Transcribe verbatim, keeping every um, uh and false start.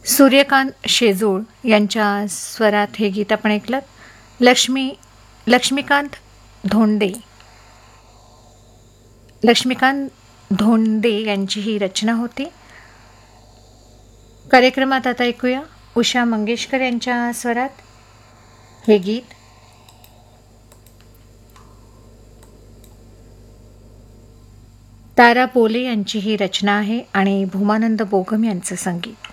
सूर्यकांत शेजूळ यांच्या स्वरात हे गीत आपण ऐकलं. लक्ष्मी लक्ष्मीकांत धोंडे लक्ष्मीकांत धोंडे यांची ही रचना होती. कार्यक्रमात आता ऐकूया उषा मंगेशकर यांच्या स्वरात हे गीत. तारा पोले यांची ही रचना आहे आणि भूमानंद बोगम यांचं संगीत.